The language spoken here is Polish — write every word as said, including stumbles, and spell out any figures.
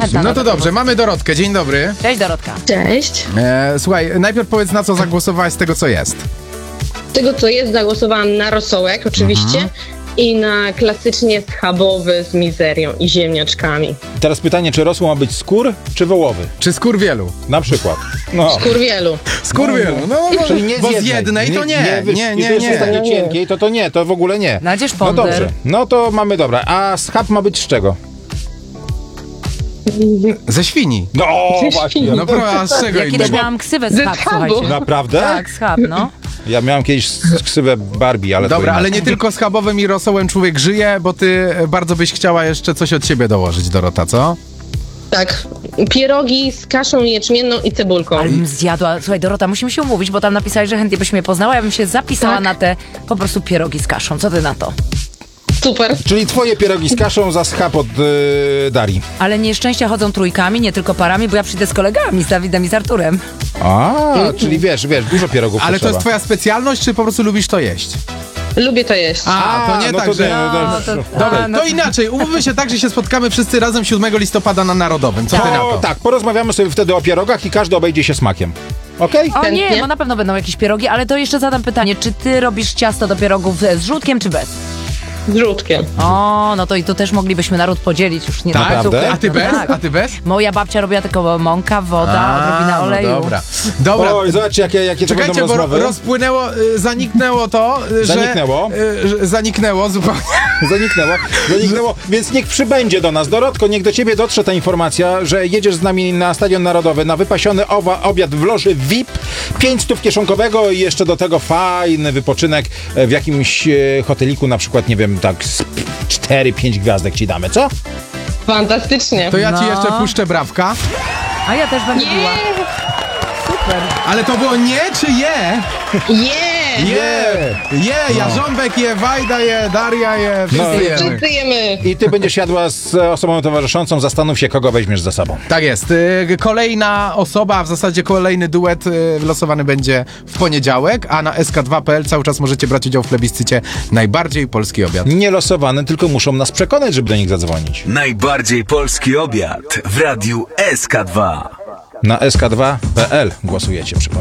chętna. No to dobrze, mamy Dorotkę. Dzień dobry. Cześć Dorotka. Cześć. E, słuchaj, najpierw powiedz, na co zagłosowałaś z tego, co jest. Z tego co jest, zagłosowałam na rosołek oczywiście Mhm. i na klasycznie schabowy z mizerią i ziemniaczkami. Teraz pytanie, czy rosół ma być skór, czy wołowy? Czy skurwielu? Na przykład. No. Skurwielu. Skurwielu, no, no, Czyli nie z bo z jednej. jednej to nie. Nie, Nie, nie, Jeśli jest nie. takie cienkiej, to to nie, to w ogóle nie. Znajdziesz No ponder. dobrze, no to mamy dobra. A schab ma być z czego? Ze świni. No właśnie. No pro, a z czego Ja kiedyś innego? miałam ksywę Ze schab, schabu. słuchajcie. Naprawdę? Tak, schab, no. Ja miałem kiedyś ksywę Barbie, ale to Dobra, inna. ale nie tylko schabowym i rosołem człowiek żyje, bo ty bardzo byś chciała jeszcze coś od siebie dołożyć, Dorota, co? Tak. Pierogi z kaszą jęczmienną i cebulką. Ale bym zjadła. Słuchaj, Dorota, musimy się umówić, bo tam napisałeś, że chętnie byś mnie poznała. Ja bym się zapisała Tak. na te po prostu pierogi z kaszą. Co ty na to? Super. Czyli twoje pierogi z kaszą za schab od yy, Darii. Ale nieszczęścia chodzą trójkami, nie tylko parami, bo ja przyjdę z kolegami, z Dawidem i z Arturem. A, czyli wiesz, wiesz, dużo pierogów Ale to potrzeba. jest twoja specjalność, czy po prostu lubisz to jeść? Lubię to jeść. A, to nie no tak, to że... nie, no to- No, to, Dobra, a, no to inaczej. Umówmy się tak, że się spotkamy wszyscy razem siódmego listopada na Narodowym. Co ty na O, to? tak, porozmawiamy sobie wtedy o pierogach i każdy obejdzie się smakiem. Okej? O nie, Chętnie. bo na pewno będą jakieś pierogi, ale to jeszcze zadam pytanie, czy ty robisz ciasto do pierogów z żółtkiem, czy bez? Z żółtkiem. O, no to i tu też moglibyśmy naród podzielić, już nie Tak? na cukier. A ty No bez? tak. A ty bez? Moja babcia robiła tylko mąka, woda, odrobina no oleju. dobra. Dobra. Oj, zobaczcie, jakie, jakie to Czekajcie, będą bo rozmowy. rozpłynęło, y, zaniknęło to, y, że... Zaniknęło? y, że zaniknęło zupełnie. Zaniknęło, zaniknęło, więc niech przybędzie do nas. Dorotko, niech do ciebie dotrze ta informacja, że jedziesz z nami na Stadion Narodowy na wypasiony owa, obiad w loży V I P, pięć stów kieszonkowego i jeszcze do tego fajny wypoczynek w jakimś e, hoteliku, na przykład, nie wiem, tak z cztery pięć gwiazdek ci damy, co? Fantastycznie. To ja ci No. jeszcze puszczę brawka. A ja też będę biła. Super. Ale to było nie czy je? Je! Je! Je! Jarząbek je, Wajda je, Daria je, wszyscy No. jemy. Wszyscy jemy. I ty będziesz jadła z osobą towarzyszącą, zastanów się, kogo weźmiesz ze sobą. Tak jest. Y, Kolejna osoba, a w zasadzie kolejny duet y, wylosowany będzie w poniedziałek, a na S K dwa kropka P L cały czas możecie brać udział w plebiscycie Najbardziej Polski Obiad. Nie losowane, tylko muszą nas przekonać, żeby do nich zadzwonić. Najbardziej polski obiad w radiu S K dwa. Na S K dwa kropka P L głosujecie, przypomnę.